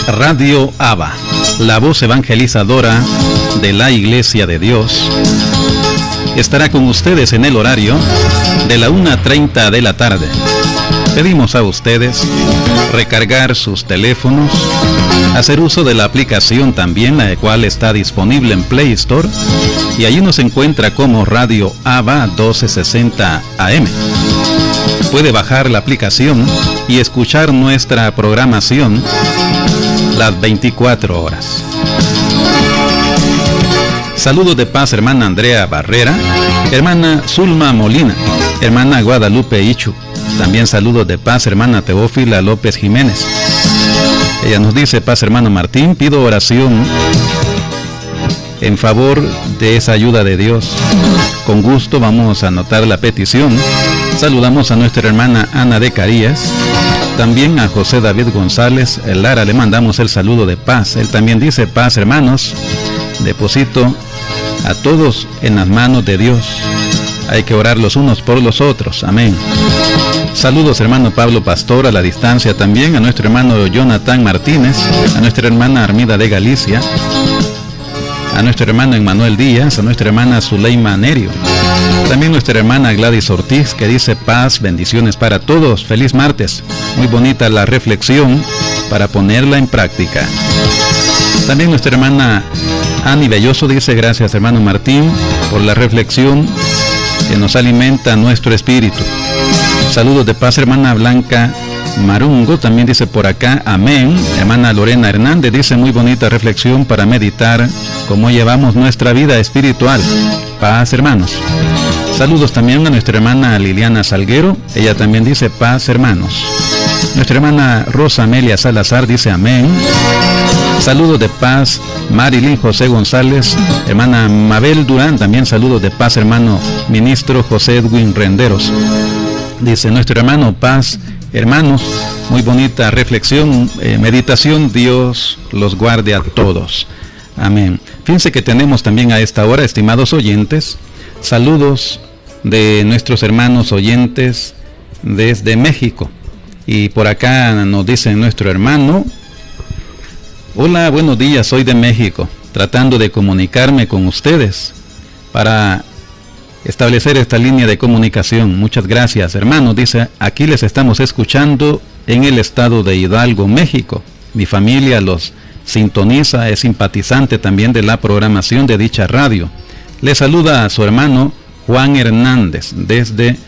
Radio Abba, la voz evangelizadora de la Iglesia de Dios, estará con ustedes en el horario de la 1:30 de la tarde. Pedimos a ustedes recargar sus teléfonos, hacer uso de la aplicación también, la cual está disponible en Play Store, y allí nos encuentra como Radio Abba 1260 AM. Puede bajar la aplicación y escuchar nuestra programación las 24 horas. Saludos de paz, hermana Andrea Barrera, hermana Zulma Molina, hermana Guadalupe Ichu. También saludos de paz, hermana Teófila López Jiménez. Ella nos dice: paz, hermano Martín, pido oración en favor de esa ayuda de Dios. Con gusto vamos a anotar la petición. Saludamos a nuestra hermana Ana de Carías, también a José David González Lara, le mandamos el saludo de paz. Él también dice: paz, hermanos, deposito a todos en las manos de Dios. Hay que orar los unos por los otros. Amén. Saludos, hermano Pablo Pastor, a la distancia también, a nuestro hermano Jonathan Martínez, a nuestra hermana Armida de Galicia, a nuestro hermano Emmanuel Díaz, a nuestra hermana Zuleima Nerio, también nuestra hermana Gladys Ortiz, que dice: paz, bendiciones para todos, feliz martes. Muy bonita la reflexión para ponerla en práctica. También nuestra hermana Ani Belloso dice: gracias, hermano Martín, por la reflexión que nos alimenta nuestro espíritu. Saludos de paz, hermana Blanca Marungo, también dice por acá: amén. Hermana Lorena Hernández dice: muy bonita reflexión para meditar cómo llevamos nuestra vida espiritual. Paz, hermanos. Saludos también a nuestra hermana Liliana Salguero, ella también dice: paz, hermanos. Nuestra hermana Rosa Amelia Salazar dice: amén. Saludos de paz, Marilyn José González, hermana Mabel Durán, también saludos de paz, hermano ministro José Edwin Renderos. Dice nuestro hermano: paz, hermanos, muy bonita reflexión, meditación, Dios los guarde a todos. Amén. Fíjense que tenemos también a esta hora, estimados oyentes, saludos de nuestros hermanos oyentes desde México. Y por acá nos dice nuestro hermano: hola, buenos días, soy de México, tratando de comunicarme con ustedes para establecer esta línea de comunicación. Muchas gracias, hermanos. Dice: aquí les estamos escuchando en el estado de Hidalgo, México. Mi familia los sintoniza, es simpatizante también de la programación de dicha radio. Le saluda a su hermano Juan Hernández desde